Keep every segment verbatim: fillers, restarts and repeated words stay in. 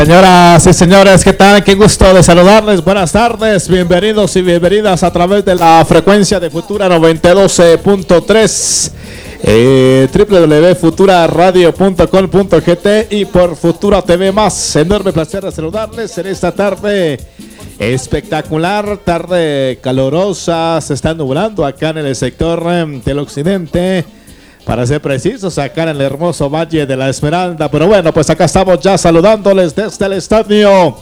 Señoras y señores, ¿qué tal? Qué gusto de saludarles. Buenas tardes, bienvenidos y bienvenidas a través de la frecuencia de Futura noventa y dos punto tres, eh, doble u doble u doble u punto futura radio punto com punto gt y por Futura T V más. Enorme placer de saludarles en esta tarde espectacular, tarde calurosa. Se está nublando acá en el sector eh, del occidente, para ser precisos, acá en el hermoso Valle de la Esmeralda. Pero bueno, pues acá estamos ya saludándoles desde el Estadio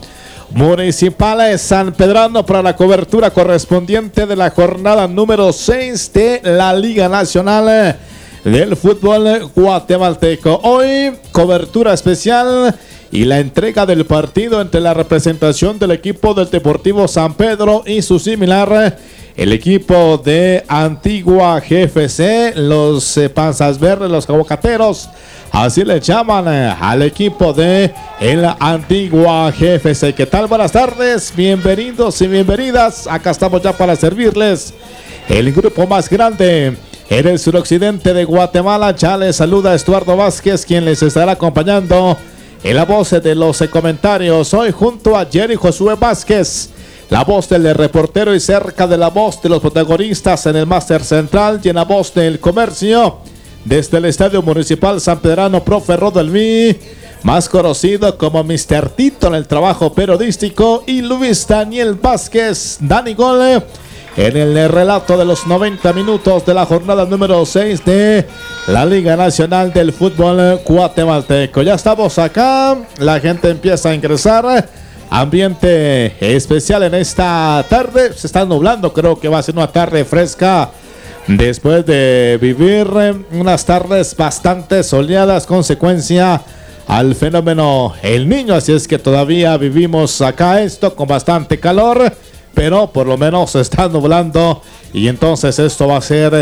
Municipal San Pedrano para la cobertura correspondiente de la jornada número seis de la Liga Nacional del Fútbol Guatemalteco. Hoy, cobertura especial y la entrega del partido entre la representación del equipo del Deportivo San Pedro y su similar, el equipo de Antigua G F C, los eh, Panzas Verdes, los Aguacateros, así le llaman eh, al equipo de el Antigua G F C. ¿Qué tal? Buenas tardes, bienvenidos y bienvenidas. Acá estamos ya para servirles el grupo más grande en el suroccidente de Guatemala. Ya les saluda Estuardo Vázquez, quien les estará acompañando en la voz de los comentarios. Hoy junto a Jerry Josué Vázquez, la voz del reportero, y cerca de la voz de los protagonistas en el máster central y en la voz del comercio, desde el Estadio Municipal San Pedrano, profe Rodelmí, más conocido como mister Tito en el trabajo periodístico, y Luis Daniel Vázquez, Dani Gole, en el relato de los noventa minutos de la jornada número seis de la Liga Nacional del Fútbol Guatemalteco. Ya estamos acá, la gente empieza a ingresar. Ambiente especial en esta tarde. Se está nublando, creo que va a ser una tarde fresca después de vivir unas tardes bastante soleadas, consecuencia al fenómeno El Niño. Así es que todavía vivimos acá esto con bastante calor, pero por lo menos se está nublando y entonces esto va a ser